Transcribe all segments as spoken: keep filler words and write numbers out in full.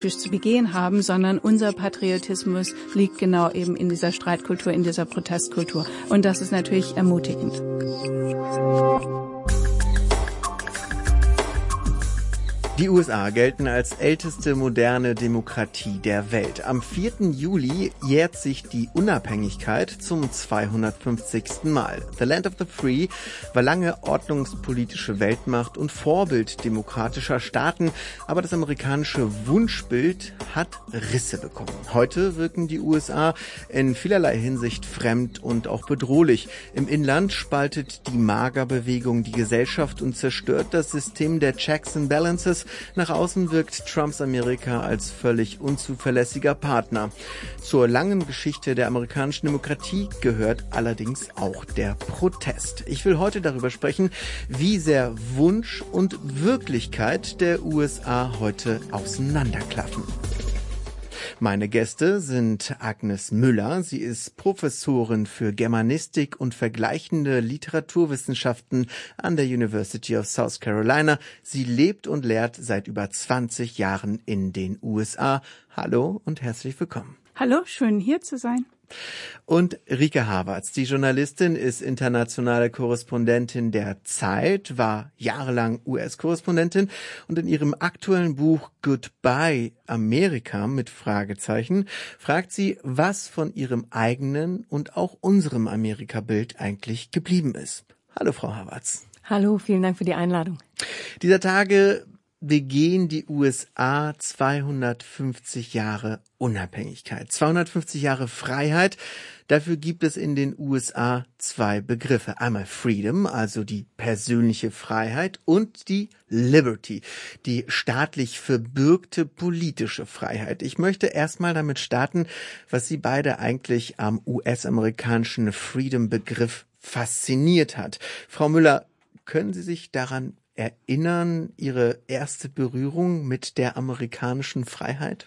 zu begehen haben, sondern unser Patriotismus liegt genau eben in dieser Streitkultur, in dieser Protestkultur. Und das ist natürlich ermutigend. Die U S A gelten als älteste moderne Demokratie der Welt. Am vierten Juli jährt sich die Unabhängigkeit zum zweihundertfünfzigsten Mal. The Land of the Free war lange ordnungspolitische Weltmacht und Vorbild demokratischer Staaten, aber das amerikanische Wunschbild hat Risse bekommen. Heute wirken die U S A in vielerlei Hinsicht fremd und auch bedrohlich. Im Inland spaltet die MAGA-Bewegung die Gesellschaft und zerstört das System der Checks and Balances. Nach außen wirkt Trumps Amerika als völlig unzuverlässiger Partner. Zur langen Geschichte der amerikanischen Demokratie gehört allerdings auch der Protest. Ich will heute darüber sprechen, wie sehr Wunsch und Wirklichkeit der U S A heute auseinanderklaffen. Meine Gäste sind Agnes Müller. Sie ist Professorin für Germanistik und vergleichende Literaturwissenschaften an der University of South Carolina. Sie lebt und lehrt seit über zwanzig Jahren in den U S A. Hallo und herzlich willkommen. Hallo, schön hier zu sein. Und Rike Havertz, die Journalistin, ist internationale Korrespondentin der Zeit, war jahrelang U S-Korrespondentin und in ihrem aktuellen Buch Goodbye Amerika mit Fragezeichen fragt sie, was von ihrem eigenen und auch unserem Amerika-Bild eigentlich geblieben ist. Hallo, Frau Havertz. Hallo, vielen Dank für die Einladung. Dieser Tage begehen die U S A zweihundertfünfzig Jahre Unabhängigkeit, zweihundertfünfzig Jahre Freiheit. Dafür gibt es in den U S A zwei Begriffe. Einmal Freedom, also die persönliche Freiheit, und die Liberty, die staatlich verbürgte politische Freiheit. Ich möchte erstmal damit starten, was Sie beide eigentlich am U S-amerikanischen Freedom-Begriff fasziniert hat. Frau Müller, können Sie sich daran erinnern, Ihre erste Berührung mit der amerikanischen Freiheit?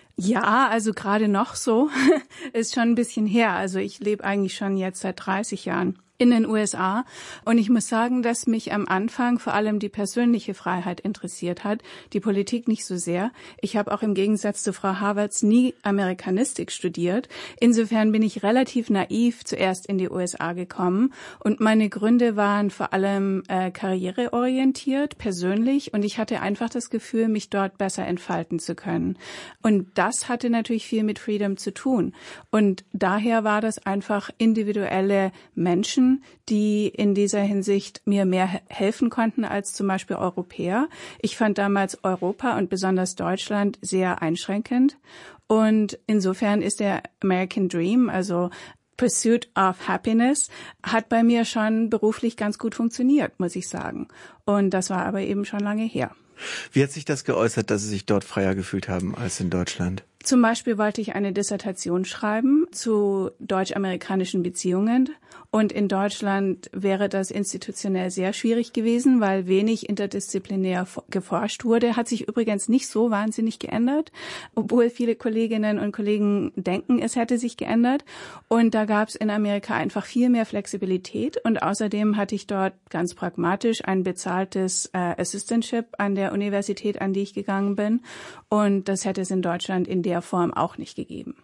Ja, also gerade noch so, ist schon ein bisschen her. Also ich lebe eigentlich schon jetzt seit dreißig Jahren in den U S A und ich muss sagen, dass mich am Anfang vor allem die persönliche Freiheit interessiert hat, die Politik nicht so sehr. Ich habe auch im Gegensatz zu Frau Havertz nie Amerikanistik studiert. Insofern bin ich relativ naiv zuerst in die U S A gekommen und meine Gründe waren vor allem äh, karriereorientiert, persönlich, und ich hatte einfach das Gefühl, mich dort besser entfalten zu können. Und das hatte natürlich viel mit Freedom zu tun. Und daher war das einfach individuelle Menschen, die in dieser Hinsicht mir mehr helfen konnten als zum Beispiel Europäer. Ich fand damals Europa und besonders Deutschland sehr einschränkend. Und insofern ist der American Dream, also Pursuit of Happiness, hat bei mir schon beruflich ganz gut funktioniert, muss ich sagen. Und das war aber eben schon lange her. Wie hat sich das geäußert, dass Sie sich dort freier gefühlt haben als in Deutschland? Zum Beispiel wollte ich eine Dissertation schreiben zu deutsch-amerikanischen Beziehungen. Und in Deutschland wäre das institutionell sehr schwierig gewesen, weil wenig interdisziplinär geforscht wurde. Hat sich übrigens nicht so wahnsinnig geändert, obwohl viele Kolleginnen und Kollegen denken, es hätte sich geändert. Und da gab es in Amerika einfach viel mehr Flexibilität. Und außerdem hatte ich dort ganz pragmatisch ein bezahltes äh, Assistantship an der Universität, an die ich gegangen bin. Und das hätte es in Deutschland in der Form auch nicht gegeben.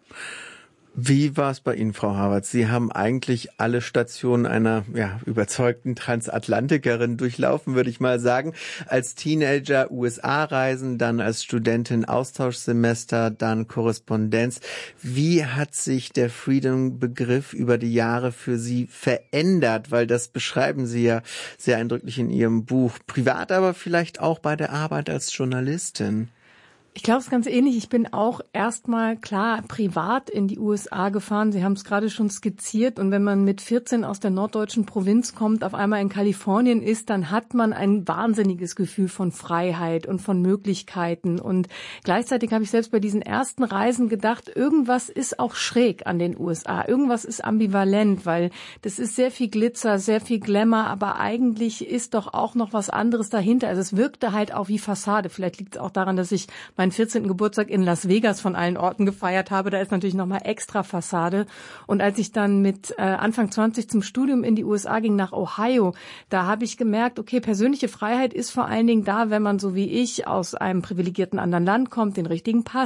Wie war es bei Ihnen, Frau Havertz? Sie haben eigentlich alle Stationen einer ja, überzeugten Transatlantikerin durchlaufen, würde ich mal sagen. Als Teenager U S A-Reisen, dann als Studentin Austauschsemester, dann Korrespondenz. Wie hat sich der Freedom-Begriff über die Jahre für Sie verändert? Weil das beschreiben Sie ja sehr eindrücklich in Ihrem Buch. Privat, aber vielleicht auch bei der Arbeit als Journalistin. Ich glaube, es ist ganz ähnlich. Ich bin auch erstmal, klar, privat in die U S A gefahren. Sie haben es gerade schon skizziert. Und wenn man mit vierzehn aus der norddeutschen Provinz kommt, auf einmal in Kalifornien ist, dann hat man ein wahnsinniges Gefühl von Freiheit und von Möglichkeiten. Und gleichzeitig habe ich selbst bei diesen ersten Reisen gedacht, irgendwas ist auch schräg an den U S A. Irgendwas ist ambivalent, weil das ist sehr viel Glitzer, sehr viel Glamour, aber eigentlich ist doch auch noch was anderes dahinter. Also es wirkte halt auch wie Fassade. Vielleicht liegt es auch daran, dass ich meinen vierzehnten Geburtstag in Las Vegas von allen Orten gefeiert habe. Da ist natürlich nochmal extra Fassade. Und als ich dann mit äh, Anfang zwanzig zum Studium in die U S A ging, nach Ohio, da habe ich gemerkt, okay, persönliche Freiheit ist vor allen Dingen da, wenn man so wie ich aus einem privilegierten anderen Land kommt, den richtigen Pass